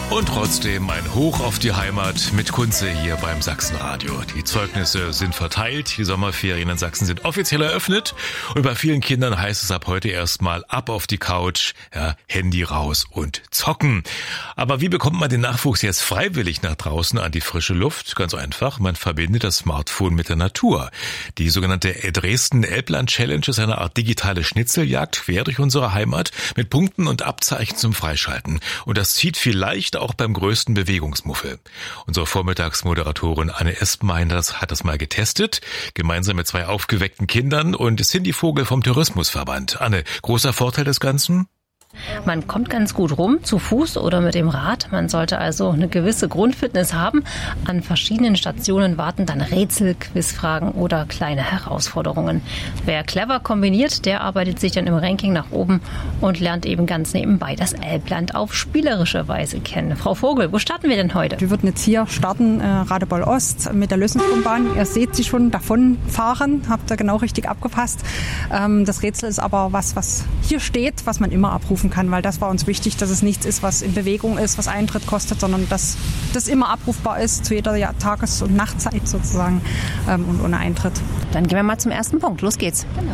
Und trotzdem ein Hoch auf die Heimat mit Kunze hier beim Sachsenradio. Die Zeugnisse sind verteilt, die Sommerferien in Sachsen sind offiziell eröffnet und bei vielen Kindern heißt es ab heute erstmal ab auf die Couch, ja, Handy raus und zocken. Aber wie bekommt man den Nachwuchs jetzt freiwillig nach draußen an die frische Luft? Ganz einfach, man verbindet das Smartphone mit der Natur. Die sogenannte Dresden-Elbland-Challenge ist eine Art digitale Schnitzeljagd quer durch unsere Heimat mit Punkten und Abzeichen zum Freischalten. Und das zieht vielleicht auch beim größten Bewegungsmuffel. Unsere Vormittagsmoderatorin Anne Espenmeiner hat das mal getestet, gemeinsam mit 2 aufgeweckten Kindern und Cindy Vogel vom Tourismusverband. Anne, großer Vorteil des Ganzen? Man kommt ganz gut rum, zu Fuß oder mit dem Rad. Man sollte also eine gewisse Grundfitness haben. An verschiedenen Stationen warten dann Rätsel, Quizfragen oder kleine Herausforderungen. Wer clever kombiniert, der arbeitet sich dann im Ranking nach oben und lernt eben ganz nebenbei das Elbland auf spielerische Weise kennen. Frau Vogel, wo starten wir denn heute? Wir würden jetzt hier starten, Radebeul Ost mit der Lösungsgrundbahn. Ihr seht sie schon davon fahren, habt ihr genau richtig abgepasst. Das Rätsel ist aber was hier steht, was man immer abrufen kann, weil das war uns wichtig, dass es nichts ist, was in Bewegung ist, was Eintritt kostet, sondern dass das immer abrufbar ist, zu jeder Tages- und Nachtzeit sozusagen und ohne Eintritt. Dann gehen wir mal zum ersten Punkt. Los geht's. Genau.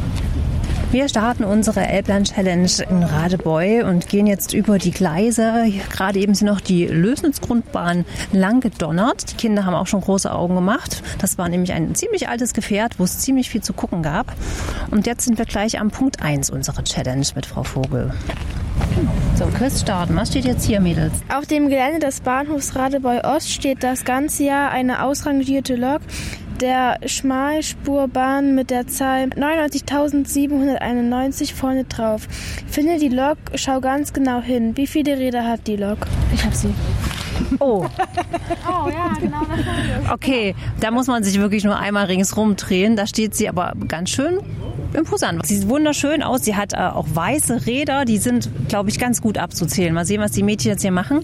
Wir starten unsere Elbland-Challenge in Radebeul und gehen jetzt über die Gleise. Gerade eben sind noch die Lößnitzgrundbahn lang gedonnert. Die Kinder haben auch schon große Augen gemacht. Das war nämlich ein ziemlich altes Gefährt, wo es ziemlich viel zu gucken gab. Und jetzt sind wir gleich am Punkt 1 unserer Challenge mit Frau Vogel. So, Quiz starten. Was steht jetzt hier, Mädels? Auf dem Gelände des Bahnhofs Radebeul Ost steht das ganze Jahr eine ausrangierte Lok der Schmalspurbahn mit der Zahl 99.791 vorne drauf. Finde die Lok, schau ganz genau hin. Wie viele Räder hat die Lok? Ich habe sie. Oh. Oh ja, genau das war es. Okay, da muss man sich wirklich nur einmal ringsrum drehen. Da steht sie aber ganz schön imposant. Sie sieht wunderschön aus. Sie hat auch weiße Räder. Die sind, glaube ich, ganz gut abzuzählen. Mal sehen, was die Mädchen jetzt hier machen.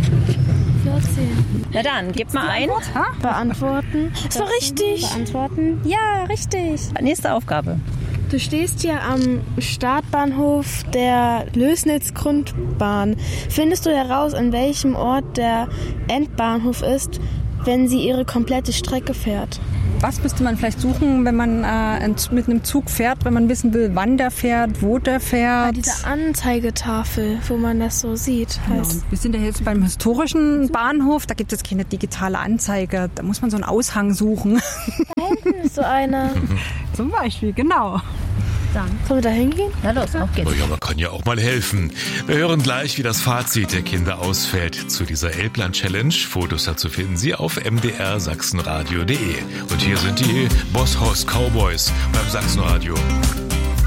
14. Na dann, gib mal ein. Beantworten. Das war richtig. Beantworten. Ja, richtig. Nächste Aufgabe. Du stehst hier am Startbahnhof der Lößnitzgrundbahn. Findest du heraus, an welchem Ort der Endbahnhof ist, wenn sie ihre komplette Strecke fährt? Was müsste man vielleicht suchen, wenn man mit einem Zug fährt, wenn man wissen will, wann der fährt, wo der fährt? Bei dieser Anzeigetafel, wo man das so sieht. Genau. Wir sind ja jetzt beim historischen Bahnhof, da gibt es keine digitale Anzeige, da muss man so einen Aushang suchen. Da hinten ist so einer. Zum Beispiel, genau. Dann. Sollen wir da hingehen? Na los, auf geht's. Oh ja, man kann ja auch mal helfen. Wir hören gleich, wie das Fazit der Kinder ausfällt zu dieser Elbland-Challenge. Fotos dazu finden Sie auf mdrsachsenradio.de. Und hier sind die Bosshaus Cowboys beim Sachsenradio.